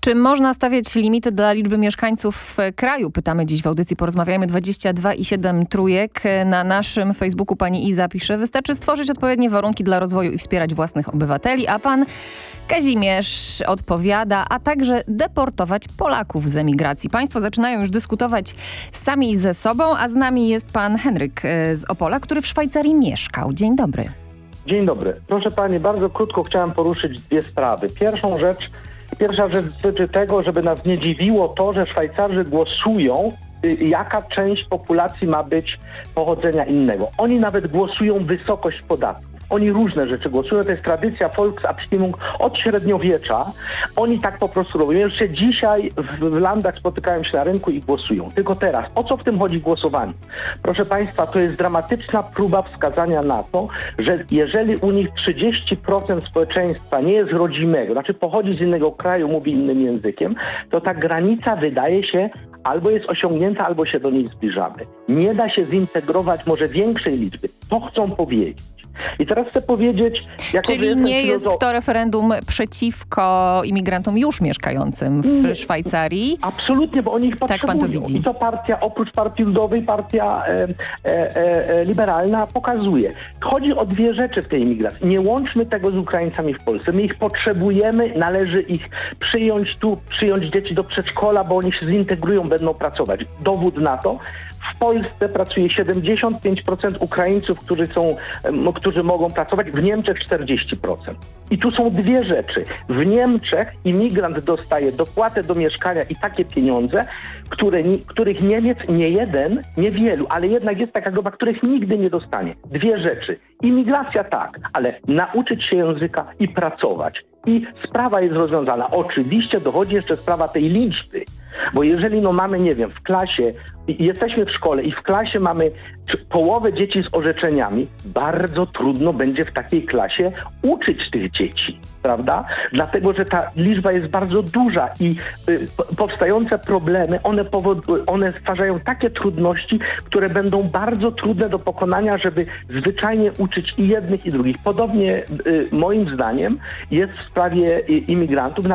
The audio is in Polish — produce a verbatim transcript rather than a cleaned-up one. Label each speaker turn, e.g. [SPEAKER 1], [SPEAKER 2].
[SPEAKER 1] Czy można stawiać limity dla liczby mieszkańców kraju? Pytamy dziś w audycji Porozmawiajmy dwadzieścia dwa i siedem trójek. Na naszym Facebooku pani Iza pisze: wystarczy stworzyć odpowiednie warunki dla rozwoju i wspierać własnych obywateli, a pan Kazimierz odpowiada, a także deportować Polaków z emigracji. Państwo zaczynają już dyskutować sami ze sobą, a z nami jest pan Henryk z Opola, który w Szwajcarii mieszkał. Dzień dobry.
[SPEAKER 2] Dzień dobry. Proszę pani, bardzo krótko chciałem poruszyć dwie sprawy. Pierwszą rzecz, pierwsza rzecz dotyczy tego, żeby nas nie dziwiło to, że Szwajcarzy głosują, jaka część populacji ma być pochodzenia innego. Oni nawet głosują wysokość podatków. Oni różne rzeczy głosują. To jest tradycja Volksabstimmung od średniowiecza. Oni tak po prostu robią. Jeszcze dzisiaj w, w landach spotykają się na rynku i głosują. Tylko teraz, o co w tym chodzi w głosowaniu? Proszę państwa, to jest dramatyczna próba wskazania na to, że jeżeli u nich trzydzieści procent społeczeństwa nie jest rodzimego, znaczy pochodzi z innego kraju, mówi innym językiem, to ta granica wydaje się albo jest osiągnięta, albo się do niej zbliżamy. Nie da się zintegrować może większej liczby. To chcą powiedzieć. I teraz chcę powiedzieć... Jako
[SPEAKER 1] Czyli nie jest filozof... to referendum przeciwko imigrantom już mieszkającym w nie, Szwajcarii?
[SPEAKER 2] Absolutnie, bo oni ich potrzebują.
[SPEAKER 1] Tak pan to widzi.
[SPEAKER 2] I to partia, oprócz partii ludowej, partia e, e, e, liberalna pokazuje. Chodzi o dwie rzeczy w tej imigracji. Nie łączmy tego z Ukraińcami w Polsce. My ich potrzebujemy, należy ich przyjąć tu, przyjąć dzieci do przedszkola, bo oni się zintegrują, będą pracować. Dowód na to: w Polsce pracuje siedemdziesiąt pięć procent Ukraińców, którzy są, którzy mogą pracować, w Niemczech czterdzieści procent. I tu są dwie rzeczy. W Niemczech imigrant dostaje dopłatę do mieszkania i takie pieniądze, które, których Niemiec nie jeden, niewielu, ale jednak jest taka grupa, których nigdy nie dostanie. Dwie rzeczy. Imigracja tak, ale nauczyć się języka i pracować. I sprawa jest rozwiązana. Oczywiście dochodzi jeszcze sprawa tej liczby, bo jeżeli no mamy, nie wiem, w klasie, jesteśmy w szkole i w klasie mamy połowę dzieci z orzeczeniami, bardzo trudno będzie w takiej klasie uczyć tych dzieci, prawda? Dlatego, że ta liczba jest bardzo duża i y, powstające problemy, one, powodu, one stwarzają takie trudności, które będą bardzo trudne do pokonania, żeby zwyczajnie uczyć i jednych, i drugich. Podobnie y, moim zdaniem jest w sprawie y, imigrantów.